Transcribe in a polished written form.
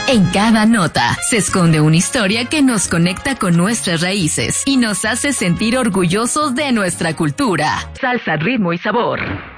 En cada nota se esconde una historia que nos conecta con nuestras raíces y nos hace sentir orgullosos de nuestra cultura. Salsa, ritmo y sabor.